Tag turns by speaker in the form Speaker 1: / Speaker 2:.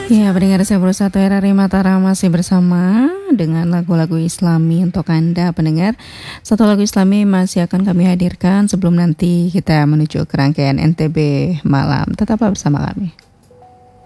Speaker 1: Ya, pendengar saya satu RRI Mataram masih bersama dengan lagu-lagu Islami untuk Anda pendengar. Satu lagu Islami masih akan kami hadirkan sebelum nanti kita menuju ke rangkaian NTB malam. Tetaplah bersama kami.